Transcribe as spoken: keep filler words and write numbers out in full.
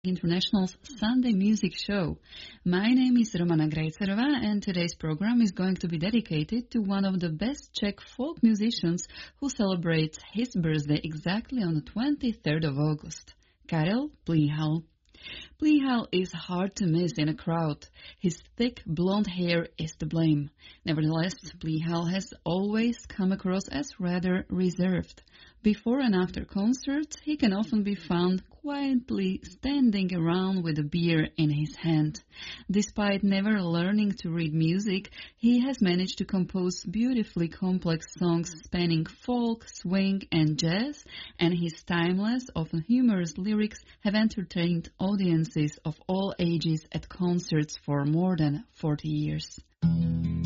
International's Sunday Music Show. My name is Romana Grejcerova, and today's program is going to be dedicated to one of the best Czech folk musicians who celebrates his birthday exactly on the twenty-third of August, Karel Plíhal. Plíhal is hard to miss in a crowd. His thick blonde hair is to blame. Nevertheless, Plíhal has always come across as rather reserved. Before and after concerts, he can often be found quietly standing around with a beer in his hand. Despite never learning to read music, he has managed to compose beautifully complex songs spanning folk, swing, and jazz, and his timeless, often humorous lyrics have entertained audiences of all ages at concerts for more than forty years.